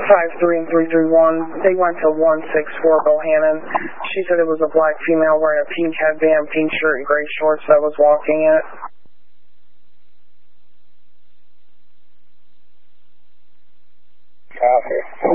53 and 331. They went to 164 Bohannon. She said it was a black female wearing a pink headband, pink shirt, and gray shorts that was walking it. Copy.